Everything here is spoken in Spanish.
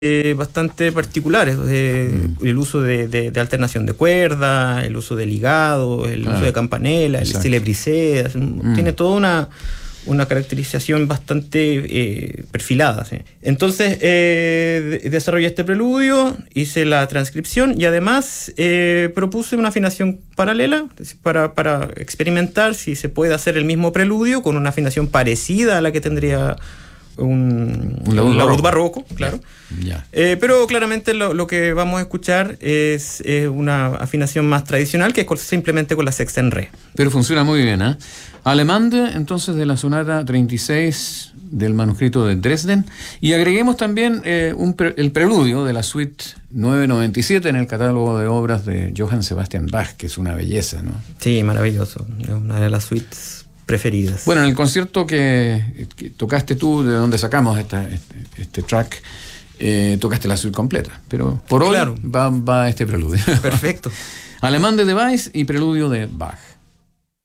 bastante particulares, el uso de alternación de cuerda, el uso de ligado, el uso de campanela, el celebricé, tiene toda una caracterización bastante perfilada, ¿sí? Entonces desarrollé este preludio, hice la transcripción y además propuse una afinación paralela para experimentar si se puede hacer el mismo preludio con una afinación parecida a la que tendría un laúd barroco, claro. Ya. Pero claramente lo que vamos a escuchar es una afinación más tradicional, que es simplemente con la sexta en re. Pero funciona muy bien, ¿eh? Alemande, entonces, de la sonata 36 del manuscrito de Dresden, y agreguemos también el preludio de la suite 997 en el catálogo de obras de Johann Sebastian Bach, que es una belleza, ¿no? Sí, maravilloso, es una de las suites preferidas. Bueno, en el concierto que tocaste tú, de donde sacamos este track, tocaste la suite completa, pero por hoy va este preludio. Perfecto. Alemán de Weiss y preludio de Bach.